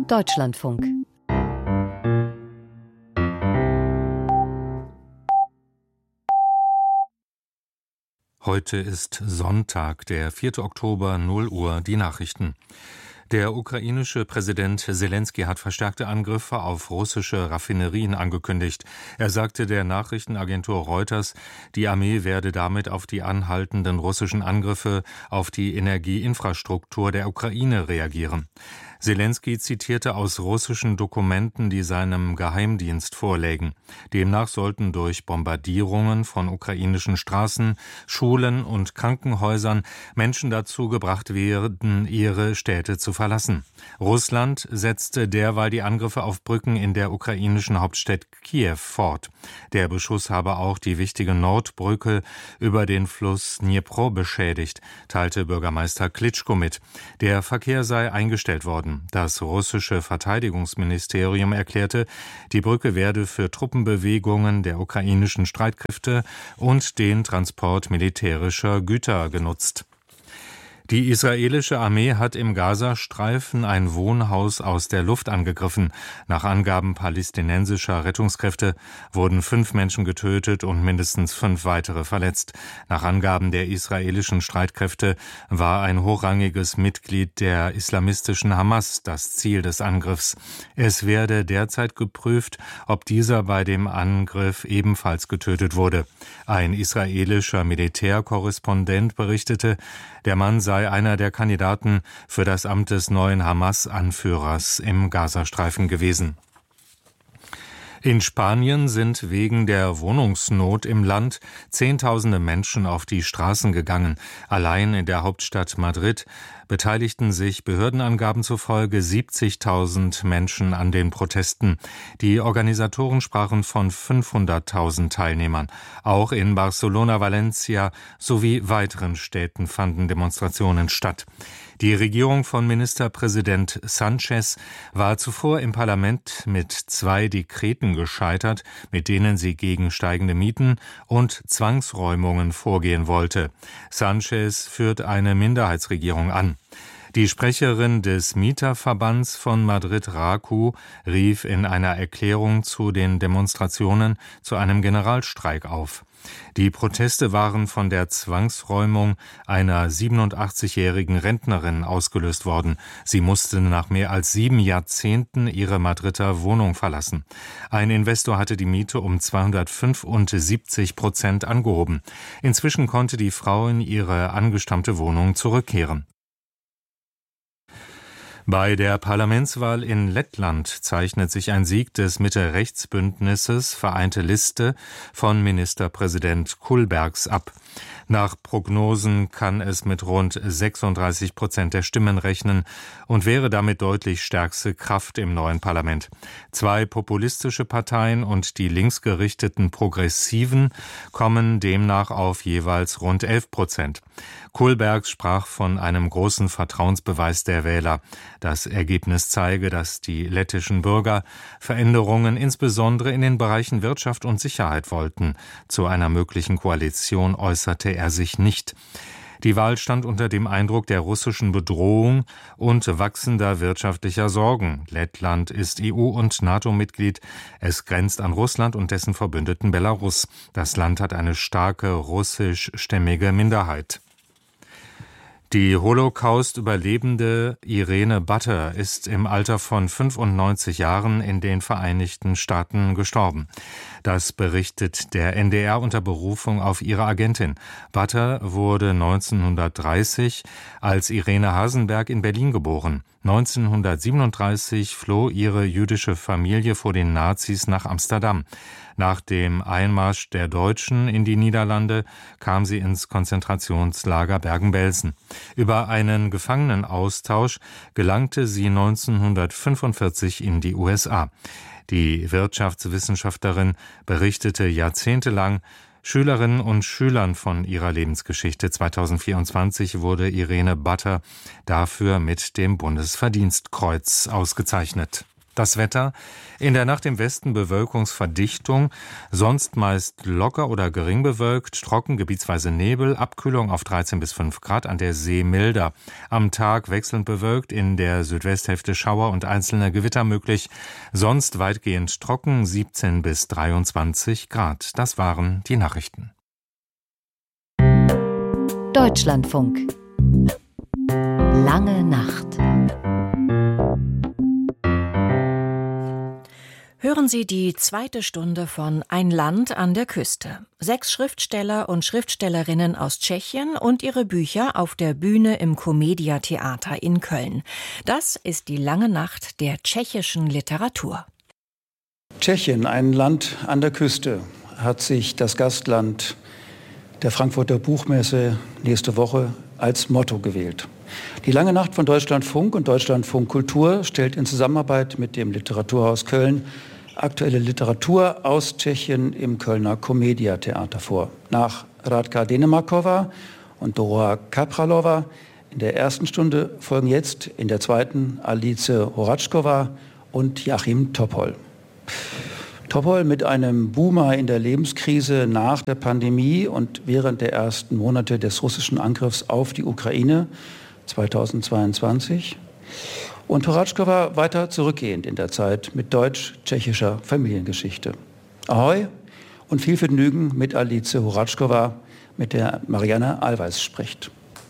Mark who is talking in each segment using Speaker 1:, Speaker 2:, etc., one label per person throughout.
Speaker 1: Deutschlandfunk.
Speaker 2: Heute ist Sonntag, der 4. Oktober, 0 Uhr, die Nachrichten. Der ukrainische Präsident Selenskyj hat verstärkte Angriffe auf russische Raffinerien angekündigt. Er sagte der Nachrichtenagentur Reuters, die Armee werde damit auf die anhaltenden russischen Angriffe auf die Energieinfrastruktur der Ukraine reagieren. Selenskyj zitierte aus russischen Dokumenten, die seinem Geheimdienst vorlägen. Demnach sollten durch Bombardierungen von ukrainischen Straßen, Schulen und Krankenhäusern Menschen dazu gebracht werden, ihre Städte zu verlassen. Russland setzte derweil die Angriffe auf Brücken in der ukrainischen Hauptstadt Kiew fort. Der Beschuss habe auch die wichtige Nordbrücke über den Fluss Dnipro beschädigt, teilte Bürgermeister Klitschko mit. Der Verkehr sei eingestellt worden. Das russische Verteidigungsministerium erklärte, die Brücke werde für Truppenbewegungen der ukrainischen Streitkräfte und den Transport militärischer Güter genutzt. Die israelische Armee hat im Gazastreifen ein Wohnhaus aus der Luft angegriffen. Nach Angaben palästinensischer Rettungskräfte wurden 5 Menschen getötet und mindestens 5 weitere verletzt. Nach Angaben der israelischen Streitkräfte war ein hochrangiges Mitglied der islamistischen Hamas das Ziel des Angriffs. Es werde derzeit geprüft, ob dieser bei dem Angriff ebenfalls getötet wurde. Ein israelischer Militärkorrespondent berichtete, der Mann sei einer der Kandidaten für das Amt des neuen Hamas-Anführers im Gazastreifen gewesen. In Spanien sind wegen der Wohnungsnot im Land Zehntausende Menschen auf die Straßen gegangen. Allein in der Hauptstadt Madrid beteiligten sich Behördenangaben zufolge 70.000 Menschen an den Protesten. Die Organisatoren sprachen von 500.000 Teilnehmern. Auch in Barcelona, Valencia sowie weiteren Städten fanden Demonstrationen statt. Die Regierung von Ministerpräsident Sánchez war zuvor im Parlament mit 2 Dekreten gescheitert, mit denen sie gegen steigende Mieten und Zwangsräumungen vorgehen wollte. Sánchez führt eine Minderheitsregierung an. Die Sprecherin des Mieterverbands von Madrid, RACU, rief in einer Erklärung zu den Demonstrationen zu einem Generalstreik auf. Die Proteste waren von der Zwangsräumung einer 87-jährigen Rentnerin ausgelöst worden. Sie musste nach mehr als 7 Jahrzehnten ihre Madrider Wohnung verlassen. Ein Investor hatte die Miete um 275% angehoben. Inzwischen konnte die Frau in ihre angestammte Wohnung zurückkehren. Bei der Parlamentswahl in Lettland zeichnet sich ein Sieg des Mitte-Rechts-Bündnisses Vereinte Liste von Ministerpräsident Kulbergs ab. Nach Prognosen kann es mit rund 36% der Stimmen rechnen und wäre damit deutlich stärkste Kraft im neuen Parlament. 2 populistische Parteien und die linksgerichteten Progressiven kommen demnach auf jeweils rund 11%. Kulbergs sprach von einem großen Vertrauensbeweis der Wähler. Das Ergebnis zeige, dass die lettischen Bürger Veränderungen insbesondere in den Bereichen Wirtschaft und Sicherheit wollten. Zu einer möglichen Koalition äußerte er sich nicht. Die Wahl stand unter dem Eindruck der russischen Bedrohung und wachsender wirtschaftlicher Sorgen. Lettland ist EU- und NATO-Mitglied. Es grenzt an Russland und dessen Verbündeten Belarus. Das Land hat eine starke russischstämmige Minderheit. Die Holocaust-Überlebende Irene Butter ist im Alter von 95 Jahren in den Vereinigten Staaten gestorben. Das berichtet der NDR unter Berufung auf ihre Agentin. Butter wurde 1930 als Irene Hasenberg in Berlin geboren. 1937 floh ihre jüdische Familie vor den Nazis nach Amsterdam. Nach dem Einmarsch der Deutschen in die Niederlande kam sie ins Konzentrationslager Bergen-Belsen. Über einen Gefangenenaustausch gelangte sie 1945 in die USA. Die Wirtschaftswissenschaftlerin berichtete jahrzehntelang Schülerinnen und Schülern von ihrer Lebensgeschichte. 2024 wurde Irene Butter dafür mit dem Bundesverdienstkreuz ausgezeichnet. Das Wetter: in der Nacht im Westen Bewölkungsverdichtung, sonst meist locker oder gering bewölkt, trocken, gebietsweise Nebel, Abkühlung auf 13 bis 5 Grad, an der See milder. Am Tag wechselnd bewölkt, in der Südwesthälfte Schauer und einzelne Gewitter möglich, sonst weitgehend trocken, 17 bis 23 Grad. Das waren die Nachrichten.
Speaker 1: Deutschlandfunk. Lange Nacht. Hören Sie die zweite Stunde von Ein Land an der Küste. 6 Schriftsteller und Schriftstellerinnen aus Tschechien und ihre Bücher auf der Bühne im Komedia Theater in Köln. Das ist die lange Nacht der tschechischen Literatur.
Speaker 3: Tschechien, ein Land an der Küste, hat sich das Gastland der Frankfurter Buchmesse nächste Woche als Motto gewählt. Die lange Nacht von Deutschlandfunk und Deutschlandfunk Kultur stellt in Zusammenarbeit mit dem Literaturhaus Köln aktuelle Literatur aus Tschechien im Kölner Komedia Theater vor. Nach Radka Denemarkova und Dora Kapralova in der ersten Stunde folgen jetzt in der zweiten Alice Horáčková und Joachim Topol. Topol mit einem Boomer in der Lebenskrise nach der Pandemie und während der ersten Monate des russischen Angriffs auf die Ukraine 2022. Und Horáčková weiter zurückgehend in der Zeit mit deutsch-tschechischer Familiengeschichte. Ahoi und viel Vergnügen mit Alice Horáčková, mit der Marianne Allweis spricht.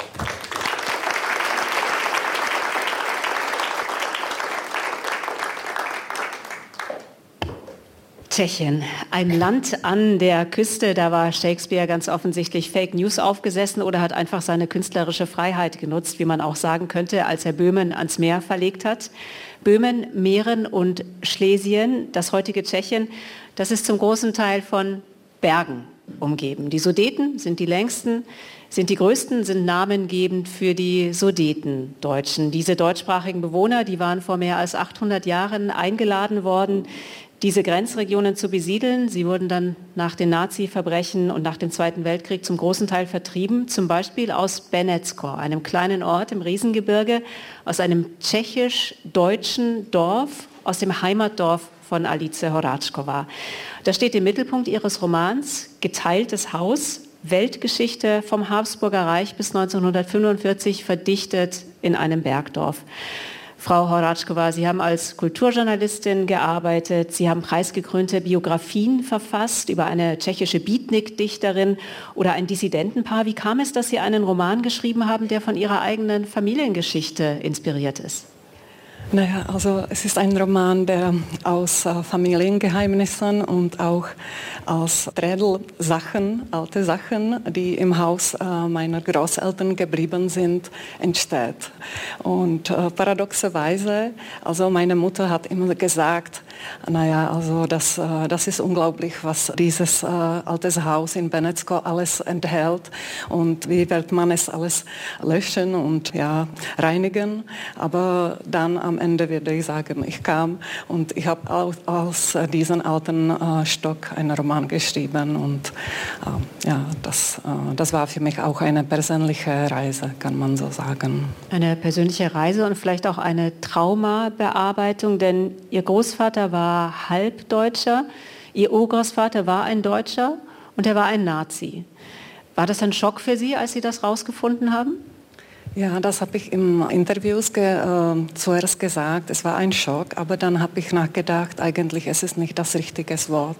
Speaker 4: Tschechien, ein Land an der Küste, da war Shakespeare ganz offensichtlich Fake News aufgesessen oder hat einfach seine künstlerische Freiheit genutzt, wie man auch sagen könnte, als er Böhmen ans Meer verlegt hat. Böhmen, Mähren und Schlesien, das heutige Tschechien, das ist zum großen Teil von Bergen umgeben. Die Sudeten sind die längsten, sind die größten, sind namengebend für die Sudetendeutschen. Diese deutschsprachigen Bewohner, die waren vor mehr als 800 Jahren eingeladen worden, diese Grenzregionen zu besiedeln. Sie wurden dann nach den Nazi-Verbrechen und nach dem Zweiten Weltkrieg zum großen Teil vertrieben, zum Beispiel aus Benecko, einem kleinen Ort im Riesengebirge, aus einem tschechisch-deutschen Dorf, aus dem Heimatdorf von Alice Horáčková. Das steht im Mittelpunkt ihres Romans Geteiltes Haus, Weltgeschichte vom Habsburger Reich bis 1945, verdichtet in einem Bergdorf. Frau Horáčková, Sie haben als Kulturjournalistin gearbeitet, Sie haben preisgekrönte Biografien verfasst über eine tschechische Beatnik-Dichterin oder ein Dissidentenpaar. Wie kam es, dass Sie einen Roman geschrieben haben, der von Ihrer eigenen Familiengeschichte inspiriert ist?
Speaker 5: Naja, also es ist ein Roman, der aus Familiengeheimnissen und auch aus Trädelsachen, alte Sachen, die im Haus meiner Großeltern geblieben sind, entsteht. Und paradoxerweise, also meine Mutter hat immer gesagt, naja, also das ist unglaublich, was dieses altes Haus in Benecko alles enthält und wie wird man es alles löschen und ja, reinigen. Aber dann am Ende würde ich sagen, ich kam und ich habe aus diesem alten Stock einen Roman geschrieben und ja, das war für mich auch eine persönliche Reise, kann man so sagen.
Speaker 4: Eine persönliche Reise und vielleicht auch eine Traumabearbeitung, denn Ihr Großvater war Halbdeutscher, Ihr Urgroßvater war ein Deutscher und er war ein Nazi. War das ein Schock für Sie, als Sie das rausgefunden haben?
Speaker 5: Ja, das habe ich im Interviews zuerst gesagt. Es war ein Schock, aber dann habe ich nachgedacht, eigentlich ist es nicht das richtige Wort.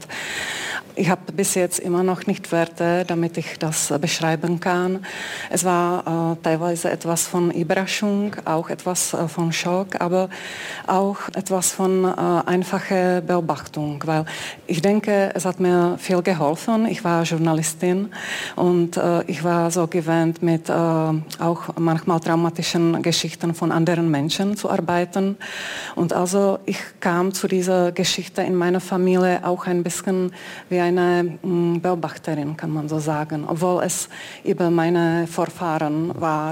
Speaker 5: Ich habe bis jetzt immer noch nicht Wörter, damit ich das beschreiben kann. Es war teilweise etwas von Überraschung, auch etwas von Schock, aber auch etwas von einfacher Beobachtung, weil ich denke, es hat mir viel geholfen. Ich war Journalistin und ich war so gewöhnt, mit auch manchmal traumatischen Geschichten von anderen Menschen zu arbeiten. Und also ich kam zu dieser Geschichte in meiner Familie auch ein bisschen wie eine Beobachterin, kann man so sagen, obwohl es über meine Vorfahren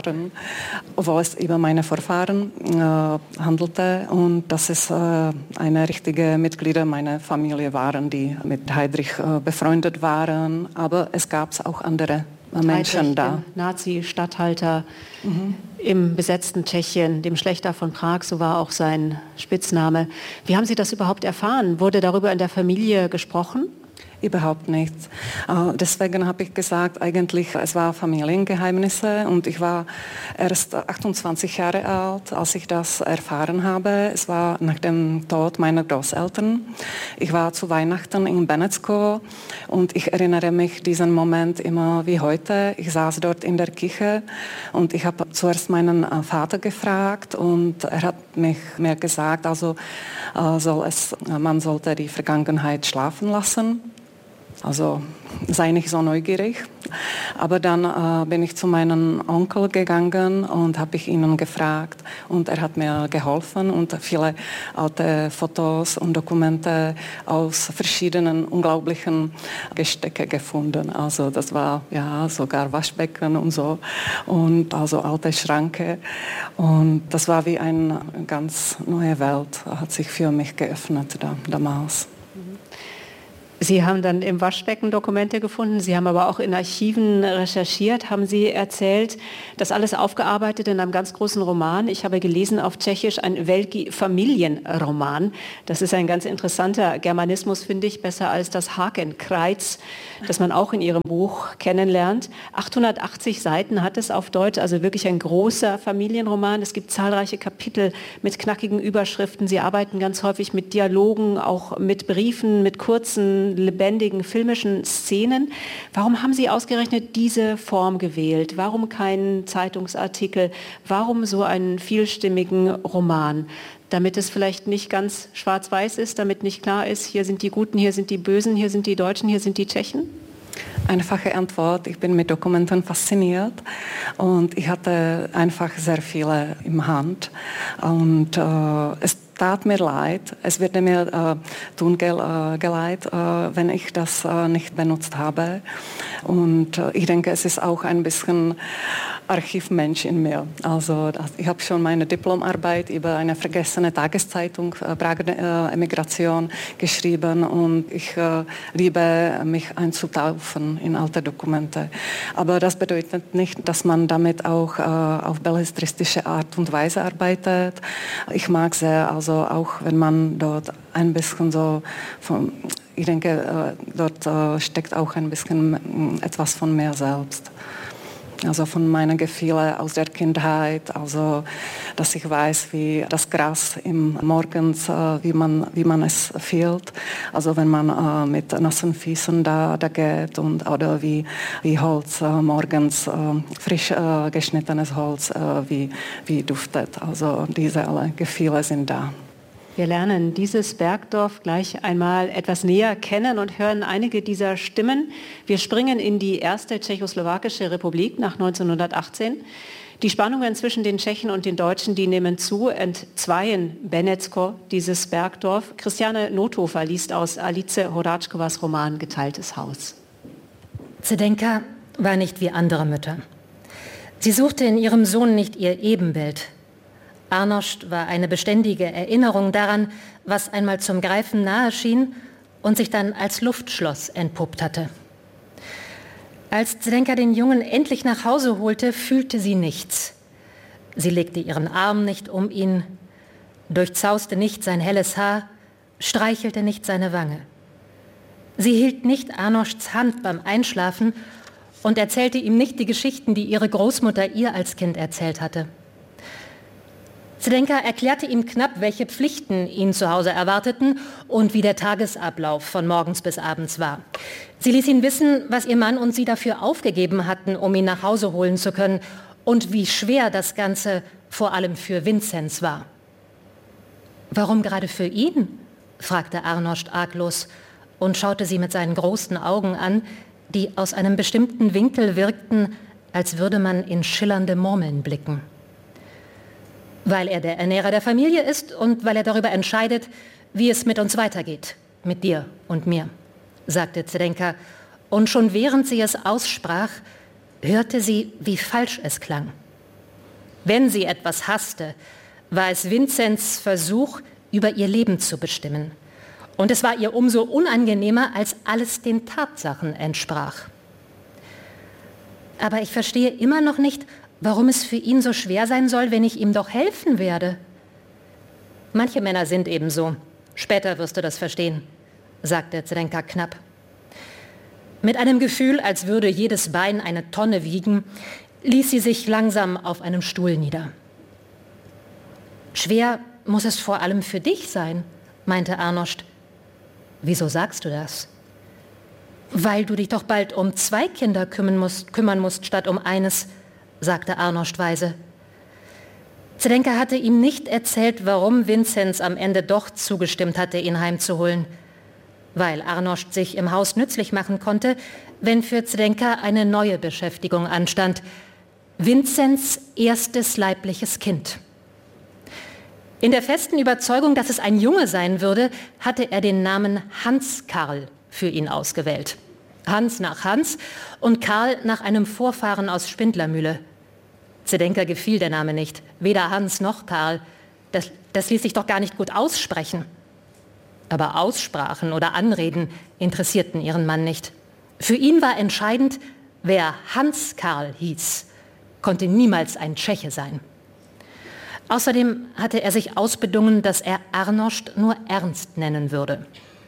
Speaker 5: handelte und dass es eine richtige Mitglieder meiner Familie waren, die mit Heydrich befreundet waren, aber es gab auch andere Menschen da.
Speaker 4: Nazi-Statthalter im besetzten Tschechien, dem Schlächter von Prag, so war auch sein Spitzname. Wie haben Sie das überhaupt erfahren? Wurde darüber in der Familie gesprochen?
Speaker 5: Überhaupt nichts. Deswegen habe ich gesagt, eigentlich, es war Familiengeheimnisse und ich war erst 28 Jahre alt, als ich das erfahren habe. Es war nach dem Tod meiner Großeltern. Ich war zu Weihnachten in Benecko und ich erinnere mich diesen Moment immer wie heute. Ich saß dort in der Kirche und ich habe zuerst meinen Vater gefragt und er hat mir gesagt, also man sollte die Vergangenheit schlafen lassen. Also sei nicht so neugierig. Aber dann bin ich zu meinem Onkel gegangen und habe ich ihn gefragt und er hat mir geholfen und viele alte Fotos und Dokumente aus verschiedenen unglaublichen Gestecke gefunden. Also das war ja sogar Waschbecken und so und also alte Schranke und das war wie eine ganz neue Welt, hat sich für mich geöffnet damals.
Speaker 4: Sie haben dann im Waschbecken Dokumente gefunden, Sie haben aber auch in Archiven recherchiert, haben Sie erzählt, das alles aufgearbeitet in einem ganz großen Roman. Ich habe gelesen auf Tschechisch, ein Velký-Familienroman. Das ist ein ganz interessanter Germanismus, finde ich, besser als das Hakenkreuz, das man auch in Ihrem Buch kennenlernt. 880 Seiten hat es auf Deutsch, also wirklich ein großer Familienroman. Es gibt zahlreiche Kapitel mit knackigen Überschriften. Sie arbeiten ganz häufig mit Dialogen, auch mit Briefen, mit kurzen, lebendigen filmischen Szenen. Warum haben Sie ausgerechnet diese Form gewählt? Warum keinen Zeitungsartikel? Warum so einen vielstimmigen Roman? Damit es vielleicht nicht ganz schwarz-weiß ist, damit nicht klar ist, hier sind die Guten, hier sind die Bösen, hier sind die Deutschen, hier sind die Tschechen?
Speaker 5: Einfache Antwort, ich bin mit Dokumenten fasziniert und ich hatte einfach sehr viele in Hand und es tat mir leid, es würde mir tun geleid, wenn ich das nicht benutzt habe und ich denke, es ist auch ein bisschen Archivmensch in mir. Also ich habe schon meine Diplomarbeit über eine vergessene Tageszeitung Prager Emigration geschrieben und ich liebe mich einzutauchen in alte Dokumente. Aber das bedeutet nicht, dass man damit auch auf belletristische Art und Weise arbeitet. Ich mag sehr, also auch wenn man dort ein bisschen so ich denke, dort steckt auch ein bisschen etwas von mir selbst. Also von meinen Gefühlen aus der Kindheit, also dass ich weiß, wie das Gras im Morgens, wie man es fühlt, also wenn man mit nassen Füßen da geht und oder wie Holz morgens frisch geschnittenes Holz wie duftet. Also diese alle Gefühle sind da.
Speaker 4: Wir lernen dieses Bergdorf gleich einmal etwas näher kennen und hören einige dieser Stimmen. Wir springen in die erste tschechoslowakische Republik nach 1918. Die Spannungen zwischen den Tschechen und den Deutschen, die nehmen zu, entzweien Benecko, dieses Bergdorf. Christiane Nothofer liest aus Alice Horáčkovas Roman Geteiltes Haus.
Speaker 6: Zdenka war nicht wie andere Mütter. Sie suchte in ihrem Sohn nicht ihr Ebenbild. Arnošt war eine beständige Erinnerung daran, was einmal zum Greifen nahe schien und sich dann als Luftschloss entpuppt hatte. Als Zdenka den Jungen endlich nach Hause holte, fühlte sie nichts. Sie legte ihren Arm nicht um ihn, durchzauste nicht sein helles Haar, streichelte nicht seine Wange. Sie hielt nicht Arnošts Hand beim Einschlafen und erzählte ihm nicht die Geschichten, die ihre Großmutter ihr als Kind erzählt hatte. Zdenka erklärte ihm knapp, welche Pflichten ihn zu Hause erwarteten und wie der Tagesablauf von morgens bis abends war. Sie ließ ihn wissen, was ihr Mann und sie dafür aufgegeben hatten, um ihn nach Hause holen zu können und wie schwer das Ganze vor allem für Vinzenz war. »Warum gerade für ihn?« fragte Arnošt arglos und schaute sie mit seinen großen Augen an, die aus einem bestimmten Winkel wirkten, als würde man in schillernde Murmeln blicken. »Weil er der Ernährer der Familie ist und weil er darüber entscheidet, wie es mit uns weitergeht, mit dir und mir«, sagte Zdenka. Und schon während sie es aussprach, hörte sie, wie falsch es klang. Wenn sie etwas hasste, war es Vinzenz Versuch, über ihr Leben zu bestimmen. Und es war ihr umso unangenehmer, als alles den Tatsachen entsprach. Aber ich verstehe immer noch nicht, warum es für ihn so schwer sein soll, wenn ich ihm doch helfen werde. Manche Männer sind eben so. Später wirst du das verstehen, sagte Zdenka knapp. Mit einem Gefühl, als würde jedes Bein eine Tonne wiegen, ließ sie sich langsam auf einem Stuhl nieder. Schwer muss es vor allem für dich sein, meinte Arnost. Wieso sagst du das? Weil du dich doch bald um 2 Kinder kümmern musst statt um eines, sagte Arnost weise. Zdenka hatte ihm nicht erzählt, warum Vinzenz am Ende doch zugestimmt hatte, ihn heimzuholen. Weil Arnost sich im Haus nützlich machen konnte, wenn für Zdenka eine neue Beschäftigung anstand. Vinzenz erstes leibliches Kind. In der festen Überzeugung, dass es ein Junge sein würde, hatte er den Namen Hans Karl für ihn ausgewählt. Hans nach Hans und Karl nach einem Vorfahren aus Spindlermühle. Zdenka gefiel der Name nicht, weder Hans noch Karl. Das ließ sich doch gar nicht gut aussprechen. Aber Aussprachen oder Anreden interessierten ihren Mann nicht. Für ihn war entscheidend, wer Hans Karl hieß, konnte niemals ein Tscheche sein. Außerdem hatte er sich ausbedungen, dass er Arnost nur Ernst nennen würde.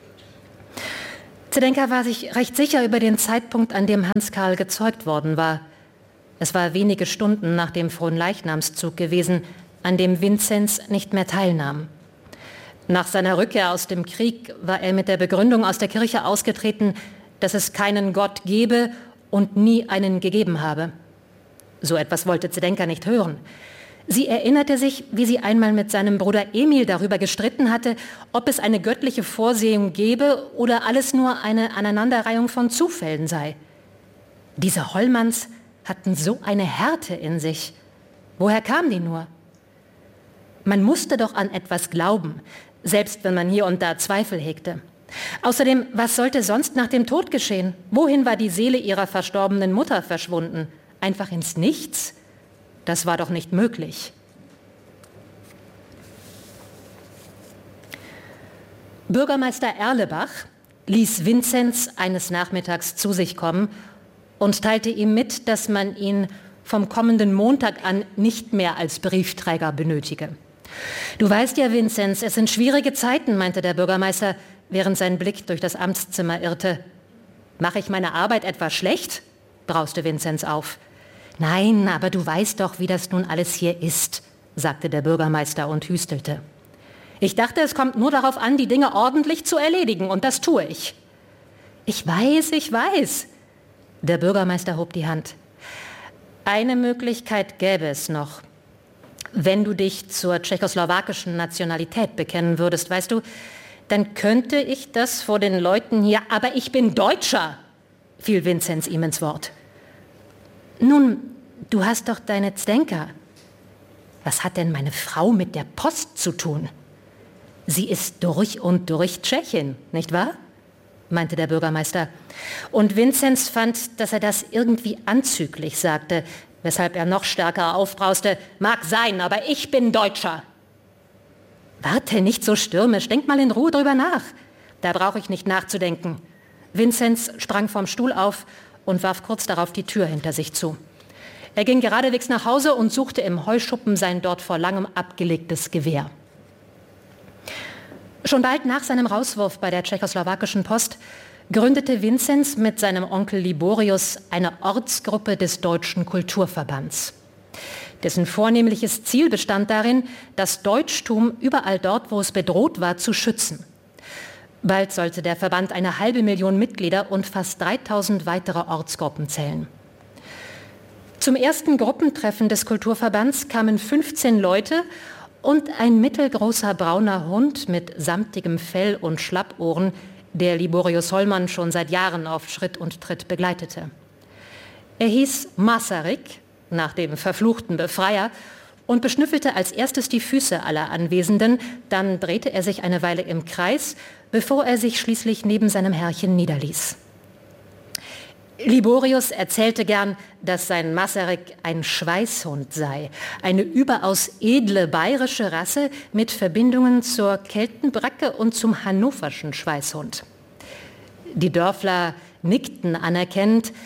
Speaker 6: Zdenka war sich recht sicher über den Zeitpunkt, an dem Hans Karl gezeugt worden war. Es war wenige Stunden nach dem Fronleichnamszug gewesen, an dem Vinzenz nicht mehr teilnahm. Nach seiner Rückkehr aus dem Krieg war er mit der Begründung aus der Kirche ausgetreten, dass es keinen Gott gebe und nie einen gegeben habe. So etwas wollte Zdenka nicht hören. Sie erinnerte sich, wie sie einmal mit seinem Bruder Emil darüber gestritten hatte, ob es eine göttliche Vorsehung gebe oder alles nur eine Aneinanderreihung von Zufällen sei. Diese Hollmanns hatten so eine Härte in sich. Woher kam die nur? Man musste doch an etwas glauben, selbst wenn man hier und da Zweifel hegte. Außerdem, was sollte sonst nach dem Tod geschehen? Wohin war die Seele ihrer verstorbenen Mutter verschwunden? Einfach ins Nichts? Das war doch nicht möglich. Bürgermeister Erlebach ließ Vinzenz eines Nachmittags zu sich kommen und teilte ihm mit, dass man ihn vom kommenden Montag an nicht mehr als Briefträger benötige. Du weißt ja, Vinzenz, es sind schwierige Zeiten, meinte der Bürgermeister, während sein Blick durch das Amtszimmer irrte. Mache ich meine Arbeit etwa schlecht? Brauste Vinzenz auf. Nein, aber du weißt doch, wie das nun alles hier ist, sagte der Bürgermeister und hüstelte. Ich dachte, es kommt nur darauf an, die Dinge ordentlich zu erledigen, und das tue ich. Ich weiß. Der Bürgermeister hob die Hand. Eine Möglichkeit gäbe es noch. Wenn du dich zur tschechoslowakischen Nationalität bekennen würdest, weißt du, dann könnte ich das vor den Leuten hier, aber ich bin Deutscher, fiel Vinzenz ihm ins Wort. Nun, du hast doch deine Zdenka. Was hat denn meine Frau mit der Post zu tun? Sie ist durch und durch Tschechin, nicht wahr? Meinte der Bürgermeister. Und Vinzenz fand, dass er das irgendwie anzüglich sagte, weshalb er noch stärker aufbrauste. Mag sein, aber ich bin Deutscher. Warte, nicht so stürmisch, denk mal in Ruhe drüber nach. Da brauche ich nicht nachzudenken. Vinzenz sprang vom Stuhl auf und warf kurz darauf die Tür hinter sich zu. Er ging geradewegs nach Hause und suchte im Heuschuppen sein dort vor langem abgelegtes Gewehr. Schon bald nach seinem Rauswurf bei der tschechoslowakischen Post gründete Vinzenz mit seinem Onkel Liborius eine Ortsgruppe des Deutschen Kulturverbands. Dessen vornehmliches Ziel bestand darin, das Deutschtum überall dort, wo es bedroht war, zu schützen. Bald sollte der Verband 500.000 Mitglieder und fast 3.000 weitere Ortsgruppen zählen. Zum ersten Gruppentreffen des Kulturverbands kamen 15 Leute und ein mittelgroßer brauner Hund mit samtigem Fell und Schlappohren, der Liborius Hollmann schon seit Jahren auf Schritt und Tritt begleitete. Er hieß Masaryk, nach dem verfluchten Befreier, und beschnüffelte als erstes die Füße aller Anwesenden, dann drehte er sich eine Weile im Kreis, bevor er sich schließlich neben seinem Herrchen niederließ. Liborius erzählte gern, dass sein Masaryk ein Schweißhund sei, eine überaus edle bayerische Rasse mit Verbindungen zur Keltenbracke und zum hannoverschen Schweißhund. Die Dörfler nickten anerkennend,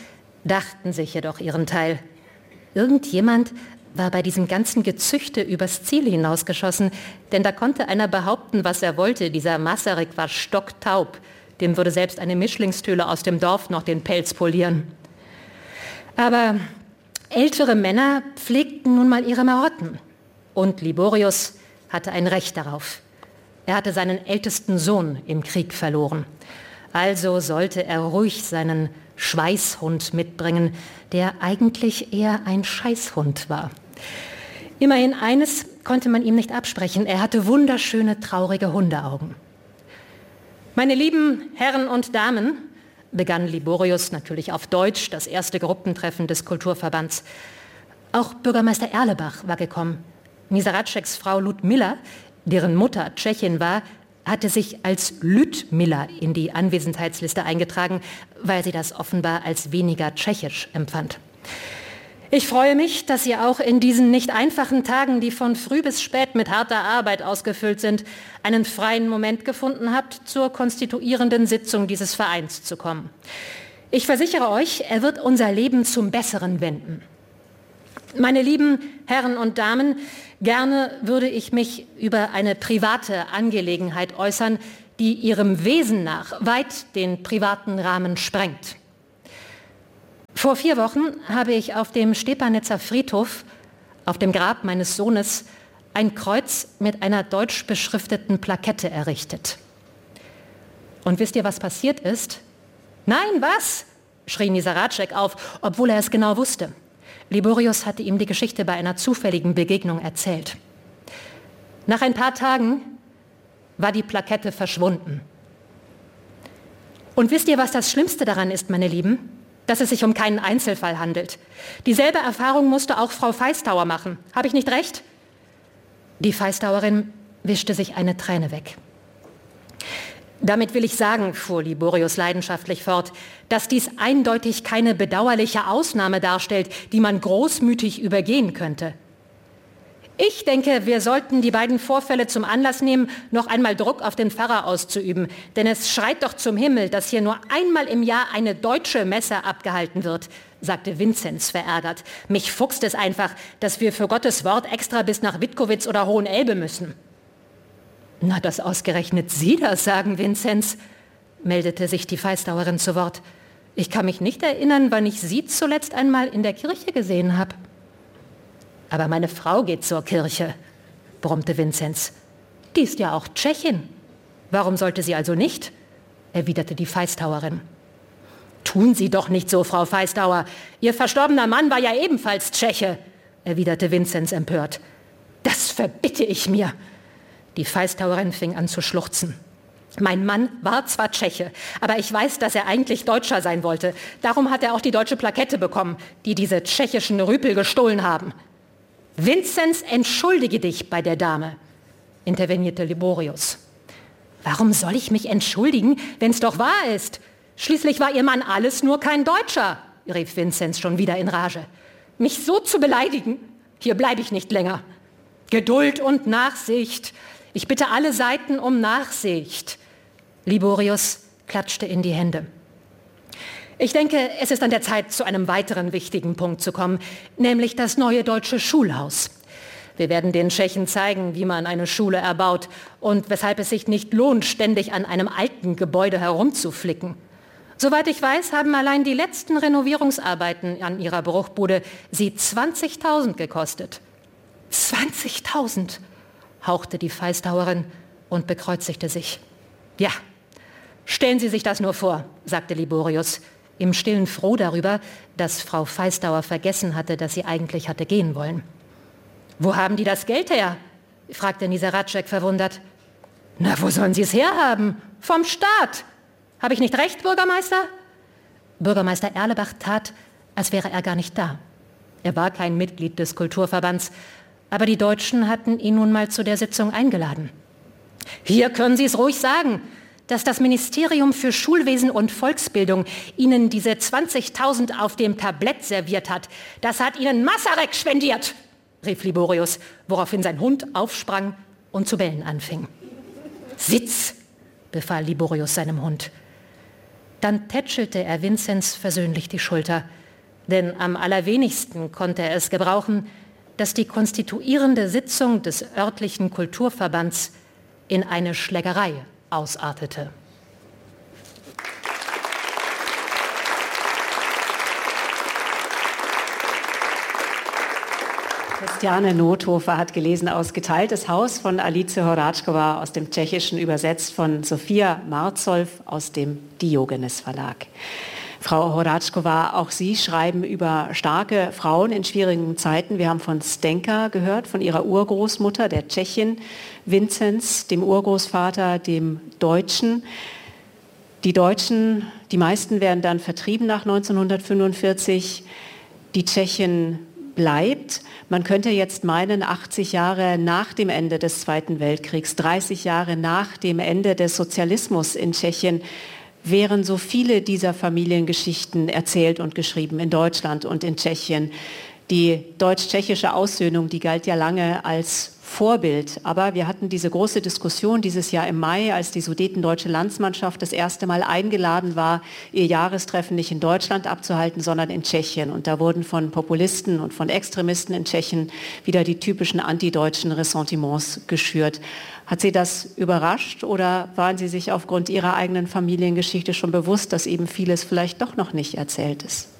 Speaker 6: dachten sich jedoch ihren Teil. Irgendjemand war bei diesem ganzen Gezüchte übers Ziel hinausgeschossen, denn da konnte einer behaupten, was er wollte. Dieser Masaryk war stocktaub. Dem würde selbst eine Mischlingstüle aus dem Dorf noch den Pelz polieren. Aber ältere Männer pflegten nun mal ihre Marotten. Und Liborius hatte ein Recht darauf. Er hatte seinen ältesten Sohn im Krieg verloren. Also sollte er ruhig seinen Schweißhund mitbringen, der eigentlich eher ein Scheißhund war. Immerhin eines konnte man ihm nicht absprechen. Er hatte wunderschöne, traurige Hundeaugen. Meine lieben Herren und Damen, begann Liborius natürlich auf Deutsch, das erste Gruppentreffen des Kulturverbands. Auch Bürgermeister Erlebach war gekommen. Nisaratscheks Frau Ludmilla, deren Mutter Tschechin war, hatte sich als Lüdmilla in die Anwesenheitsliste eingetragen, weil sie das offenbar als weniger tschechisch empfand. Ich freue mich, dass ihr auch in diesen nicht einfachen Tagen, die von früh bis spät mit harter Arbeit ausgefüllt sind, einen freien Moment gefunden habt, zur konstituierenden Sitzung dieses Vereins zu kommen. Ich versichere euch, er wird unser Leben zum Besseren wenden. Meine lieben Herren und Damen, gerne würde ich mich über eine private Angelegenheit äußern, die ihrem Wesen nach weit den privaten Rahmen sprengt. Vor 4 Wochen habe ich auf dem Stepanitzer Friedhof, auf dem Grab meines Sohnes, ein Kreuz mit einer deutsch beschrifteten Plakette errichtet. Und wisst ihr, was passiert ist? Nein, was? Schrie Nisaratschek auf, obwohl er es genau wusste. Liborius hatte ihm die Geschichte bei einer zufälligen Begegnung erzählt. Nach ein paar Tagen war die Plakette verschwunden. Und wisst ihr, was das Schlimmste daran ist, meine Lieben? Dass es sich um keinen Einzelfall handelt. Dieselbe Erfahrung musste auch Frau Feistauer machen. Habe ich nicht recht? Die Feistauerin wischte sich eine Träne weg. Damit will ich sagen, fuhr Liborius leidenschaftlich fort, dass dies eindeutig keine bedauerliche Ausnahme darstellt, die man großmütig übergehen könnte. Ich denke, wir sollten die beiden Vorfälle zum Anlass nehmen, noch einmal Druck auf den Pfarrer auszuüben. Denn es schreit doch zum Himmel, dass hier nur einmal im Jahr eine deutsche Messe abgehalten wird, sagte Vinzenz verärgert. Mich fuchst es einfach, dass wir für Gottes Wort extra bis nach Witkowitz oder Hohenelbe müssen. Na, dass ausgerechnet Sie das sagen, Vinzenz, meldete sich die Feistauerin zu Wort. Ich kann mich nicht erinnern, wann ich Sie zuletzt einmal in der Kirche gesehen habe. Aber meine Frau geht zur Kirche, brummte Vinzenz. Die ist ja auch Tschechin. Warum sollte sie also nicht? Erwiderte die Feistauerin. Tun Sie doch nicht so, Frau Feistauer. Ihr verstorbener Mann war ja ebenfalls Tscheche, erwiderte Vinzenz empört. Das verbitte ich mir. Die Feistauerin fing an zu schluchzen. Mein Mann war zwar Tscheche, aber ich weiß, dass er eigentlich Deutscher sein wollte. Darum hat er auch die deutsche Plakette bekommen, die diese tschechischen Rüpel gestohlen haben. Vinzenz, entschuldige dich bei der Dame, intervenierte Liborius. Warum soll ich mich entschuldigen, wenn es doch wahr ist? Schließlich war ihr Mann alles nur kein Deutscher, rief Vinzenz schon wieder in Rage. Mich so zu beleidigen? Hier bleibe ich nicht länger. Geduld und Nachsicht. Ich bitte alle Seiten um Nachsicht. Liborius klatschte in die Hände. Ich denke, es ist an der Zeit, zu einem weiteren wichtigen Punkt zu kommen, nämlich das neue deutsche Schulhaus. Wir werden den Tschechen zeigen, wie man eine Schule erbaut und weshalb es sich nicht lohnt, ständig an einem alten Gebäude herumzuflicken. Soweit ich weiß, haben allein die letzten Renovierungsarbeiten an ihrer Bruchbude sie 20.000 gekostet. 20.000, hauchte die Feistauerin und bekreuzigte sich. Ja, stellen Sie sich das nur vor, sagte Liborius, im Stillen froh darüber, dass Frau Feistauer vergessen hatte, dass sie eigentlich hatte gehen wollen. Wo haben die das Geld her? Fragte Nisaratschek verwundert. Na, wo sollen sie es herhaben? Vom Staat. Habe ich nicht recht, Bürgermeister? Bürgermeister Erlebach tat, als wäre er gar nicht da. Er war kein Mitglied des Kulturverbands, aber die Deutschen hatten ihn nun mal zu der Sitzung eingeladen. Hier können Sie es ruhig sagen, dass das Ministerium für Schulwesen und Volksbildung Ihnen diese 20.000 auf dem Tablett serviert hat. Das hat Ihnen Masaryk spendiert, rief Liborius, woraufhin sein Hund aufsprang und zu bellen anfing. Sitz, befahl Liborius seinem Hund. Dann tätschelte er Vinzenz versöhnlich die Schulter. Denn am allerwenigsten konnte er es gebrauchen, dass die konstituierende Sitzung des örtlichen Kulturverbands in eine Schlägerei ausartete.
Speaker 4: Christiane Nothofer hat gelesen aus Geteiltes Haus von Alice Horáčková, aus dem Tschechischen übersetzt von Sophia Marzow aus dem Diogenes Verlag. Frau Horáčková, auch Sie schreiben über starke Frauen in schwierigen Zeiten. Wir haben von Zdenka gehört, von ihrer Urgroßmutter, der Tschechin, Vinzenz, dem Urgroßvater, dem Deutschen. Die Deutschen, die meisten werden dann vertrieben nach 1945. Die Tschechin bleibt. Man könnte jetzt meinen, 80 Jahre nach dem Ende des Zweiten Weltkriegs, 30 Jahre nach dem Ende des Sozialismus in Tschechien, wären so viele dieser Familiengeschichten erzählt und geschrieben in Deutschland und in Tschechien. Die deutsch-tschechische Aussöhnung, die galt ja lange als Vorbild. Aber wir hatten diese große Diskussion dieses Jahr im Mai, als die sudetendeutsche Landsmannschaft das erste Mal eingeladen war, ihr Jahrestreffen nicht in Deutschland abzuhalten, sondern in Tschechien. Und da wurden von Populisten und von Extremisten in Tschechien wieder die typischen antideutschen Ressentiments geschürt. Hat Sie das überrascht oder waren Sie sich aufgrund Ihrer eigenen Familiengeschichte schon bewusst, dass eben vieles vielleicht doch noch nicht erzählt ist?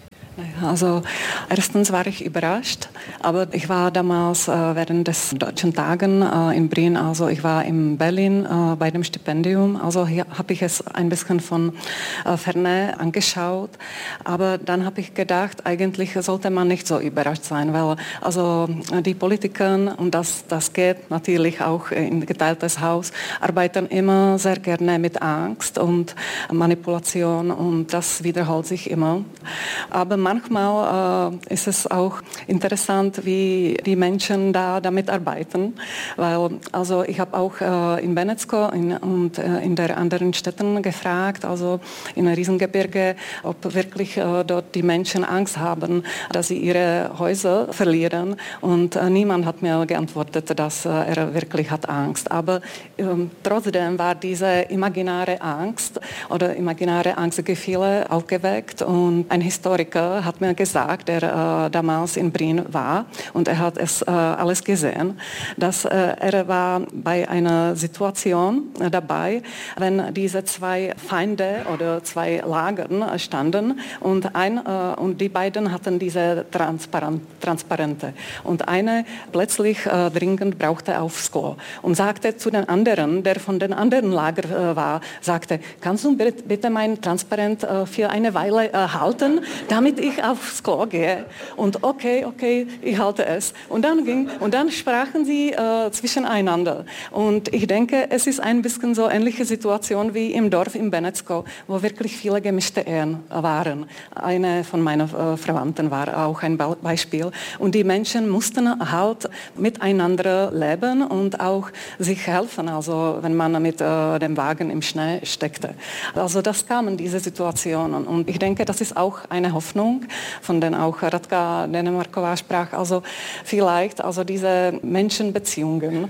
Speaker 5: Also erstens war ich überrascht, aber ich war damals während des Deutschen Tagen in Brien, also ich war in Berlin bei dem Stipendium, also hier habe ich es ein bisschen von Ferne angeschaut, aber dann habe ich gedacht, eigentlich sollte man nicht so überrascht sein, weil also die Politiker, und das geht natürlich auch in Geteiltes Haus, arbeiten immer sehr gerne mit Angst und Manipulation und das wiederholt sich immer. Aber manchmal ist es auch interessant, wie die Menschen damit arbeiten, weil also ich habe auch in Benecko und in der anderen Städten gefragt, also in Riesengebirge, ob wirklich dort die Menschen Angst haben, dass sie ihre Häuser verlieren und niemand hat mir geantwortet, dass er wirklich hat Angst. Aber trotzdem war diese imaginäre Angst oder imaginäre Angstgefühle aufgeweckt und ein Historiker hat mir gesagt, der damals in Brien war und er hat es alles gesehen, dass er war bei einer Situation dabei, wenn diese zwei Feinde oder zwei Lagern standen und die beiden hatten diese Transparente und eine plötzlich dringend brauchte aufs Klo und sagte zu den anderen, der von den anderen Lager war, sagte, kannst du bitte mein Transparent für eine Weile halten, damit ich aufs Klo gehe. Und okay, ich halte es. Und dann sprachen sie zwischeneinander. Und ich denke, es ist ein bisschen so ähnliche Situation wie im Dorf in Benecko, wo wirklich viele gemischte Ehen waren. Eine von meinen Verwandten war auch ein Beispiel. Und die Menschen mussten halt miteinander leben und auch sich helfen, also wenn man mit dem Wagen im Schnee steckte. Also das kamen diese Situationen. Und ich denke, das ist auch eine Hoffnung, von denen auch Radka Denemarková sprach. Also vielleicht, also diese Menschenbeziehungen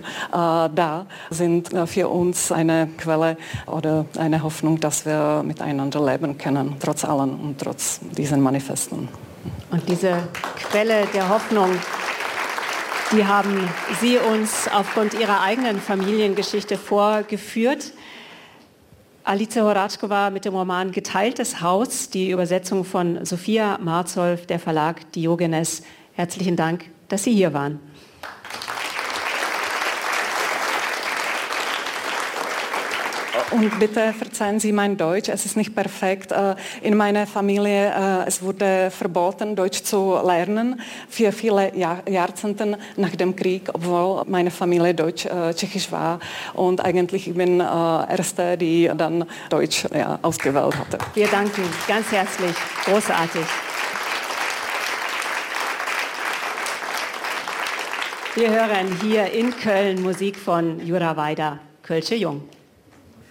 Speaker 5: da sind für uns eine Quelle oder eine Hoffnung, dass wir miteinander leben können, trotz allem und trotz diesen Manifesten.
Speaker 4: Und diese Quelle der Hoffnung, die haben Sie uns aufgrund Ihrer eigenen Familiengeschichte vorgeführt. Alice Horáčková mit dem Roman Geteiltes Haus, die Übersetzung von Sophia Marzow, der Verlag Diogenes. Herzlichen Dank, dass Sie hier waren.
Speaker 5: Und bitte verzeihen Sie mein Deutsch, es ist nicht perfekt. In meiner Familie es wurde verboten, Deutsch zu lernen für viele Jahrzehnte nach dem Krieg, obwohl meine Familie deutsch-tschechisch war. Und eigentlich ich bin Erste, die dann Deutsch ausgewählt hatte.
Speaker 4: Wir danken ganz herzlich, großartig. Wir hören hier in Köln Musik von Jura Weida, Kölsche Jung.